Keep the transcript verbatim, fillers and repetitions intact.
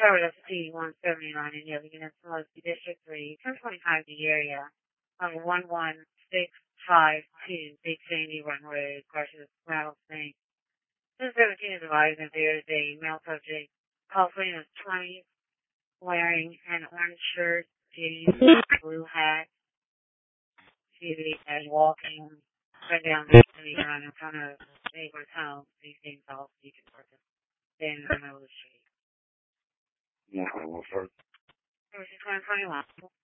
start with S P one seventy-nine in Yoga Units, Molesky District three, ten twenty-five the area, on one one six five two Big Sandy Run Road, Cautious Rattlesnake. ten seventeen is advised that there is a male subject, California is twenty, wearing an orange shirt, jeans, blue hat, activity and walking right down the street around in front of neighbor's home. These things all speak in person. Then in the middle of the street. Yeah, I will first. This is twenty twenty-one.